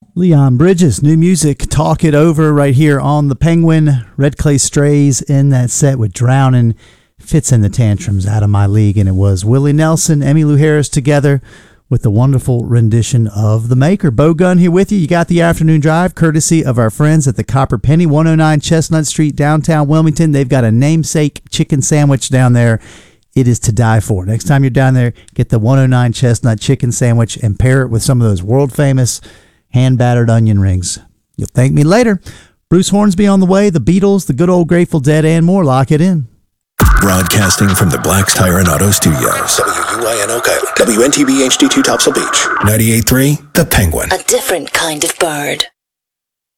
Leon Bridges, new music, Talk It Over right here on the Penguin. Red Clay Strays in that set with Drowning, Fits in the Tantrums, Out of My League, and it was Willie Nelson, Emmylou Harris together with the wonderful rendition of The Maker. Bo Gunn here with you. You got the afternoon drive, courtesy of our friends at the Copper Penny, 109 Chestnut Street, downtown Wilmington. They've got a namesake chicken sandwich down there. It is to die for. Next time you're down there, get the 109 Chestnut chicken sandwich and pair it with some of those world-famous hand-battered onion rings. You'll thank me later. Bruce Hornsby on the way, the Beatles, the good old Grateful Dead, and more. Lock it in. Broadcasting from the Black's Tire and Auto Studios. WUIN Oak Island. WNTB HD2 Topsail Beach. 98.3 The Penguin. A different kind of bird.